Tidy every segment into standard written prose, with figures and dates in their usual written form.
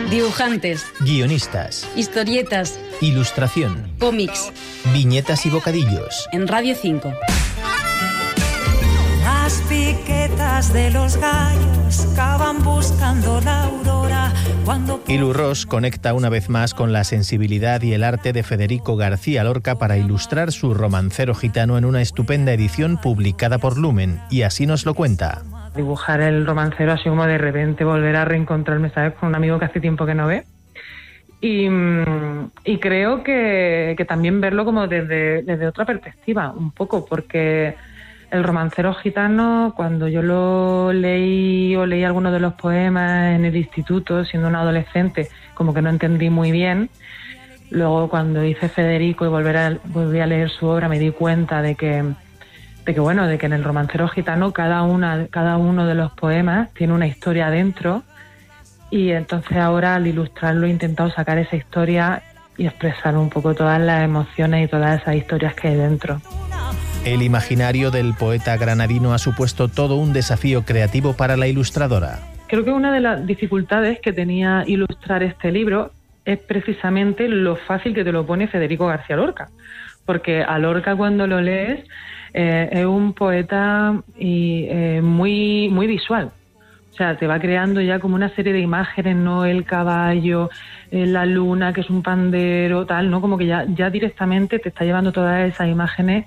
Dibujantes, guionistas, historietas, ilustración, cómics, viñetas y bocadillos. En Radio 5. Las piquetas de los gallos cavan buscando la aurora. Ilu Ros conecta una vez más con la sensibilidad y el arte de Federico García Lorca para ilustrar su Romancero Gitano en una estupenda edición publicada por Lumen, y así nos lo cuenta. Dibujar el romancero así como de repente volver a reencontrarme, ¿sabes?, con un amigo que hace tiempo que no ve. Y creo que también verlo como desde otra perspectiva, un poco, porque el Romancero Gitano, cuando yo lo leí o leí algunos de los poemas en el instituto, siendo una adolescente, como que no entendí muy bien. Luego, cuando hice Federico y volví a leer su obra, me di cuenta de que en el Romancero Gitano cada uno de los poemas tiene una historia dentro, y entonces ahora al ilustrarlo he intentado sacar esa historia y expresar un poco todas las emociones y todas esas historias que hay dentro. El imaginario del poeta granadino ha supuesto todo un desafío creativo para la ilustradora. Creo que una de las dificultades que tenía ilustrar este libro es precisamente lo fácil que te lo pone Federico García Lorca, porque a Lorca, cuando lo lees, es un poeta muy, muy visual. O sea, te va creando ya como una serie de imágenes, ¿no? El caballo, la luna, que es un pandero, tal, ¿no? Como que ya directamente te está llevando todas esas imágenes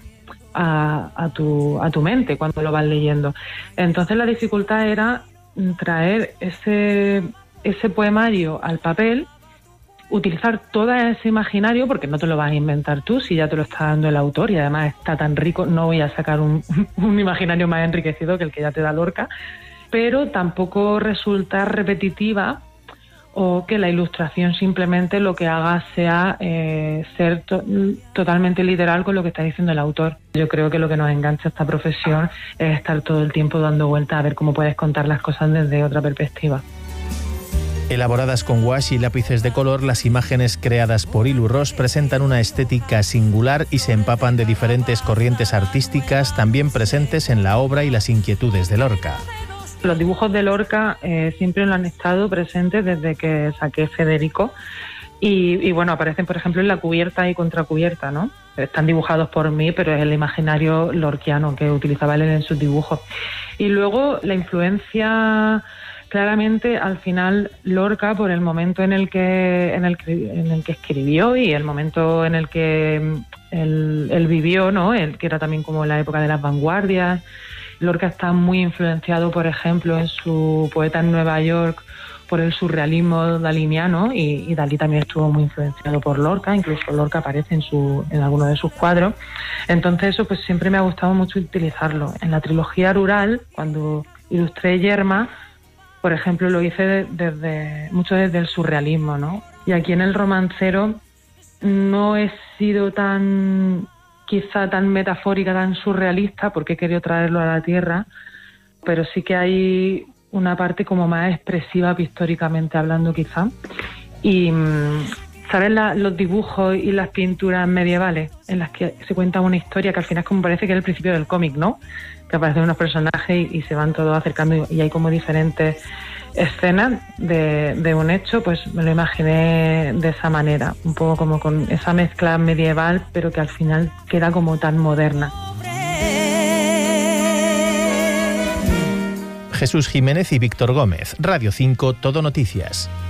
a tu mente cuando lo vas leyendo. Entonces la dificultad era traer ese poemario al papel, utilizar todo ese imaginario, porque no te lo vas a inventar tú si ya te lo está dando el autor, y además está tan rico. No voy a sacar un imaginario más enriquecido que el que ya te da Lorca, pero tampoco resultar repetitiva o que la ilustración simplemente lo que haga sea ser totalmente literal con lo que está diciendo el autor. Yo creo que lo que nos engancha a esta profesión es estar todo el tiempo dando vueltas a ver cómo puedes contar las cosas desde otra perspectiva. Elaboradas con gouache y lápices de color, las imágenes creadas por Ilu Ros presentan una estética singular y se empapan de diferentes corrientes artísticas también presentes en la obra y las inquietudes de Lorca. Los dibujos de Lorca siempre lo han estado presentes desde que saqué Federico, y bueno, aparecen por ejemplo en la cubierta y contracubierta, ¿no? Están dibujados por mí, pero es el imaginario lorquiano que utilizaba él en sus dibujos. Y luego la influencia, claramente, al final Lorca, por el momento en el que escribió y el momento en el que él vivió, ¿no? Que era también como la época de las vanguardias. Lorca está muy influenciado, por ejemplo, en su Poeta en Nueva York, por el surrealismo daliniano, y Dalí también estuvo muy influenciado por Lorca. Incluso Lorca aparece en algunos de sus cuadros. Entonces eso pues siempre me ha gustado mucho utilizarlo. En la trilogía rural, cuando ilustré Yerma, por ejemplo, lo hice mucho desde el surrealismo, ¿no? Y aquí en el romancero no he sido quizá tan metafórica, tan surrealista, porque he querido traerlo a la tierra, pero sí que hay una parte como más expresiva pictóricamente hablando, quizá. Y ¿sabes los dibujos y las pinturas medievales en las que se cuenta una historia que al final como parece que es el principio del cómic, ¿no? Que aparecen unos personajes y se van todos acercando y hay como diferentes escenas de un hecho? Pues me lo imaginé de esa manera, un poco como con esa mezcla medieval, pero que al final queda como tan moderna. Jesús Jiménez y Víctor Gómez, Radio 5, Todo Noticias.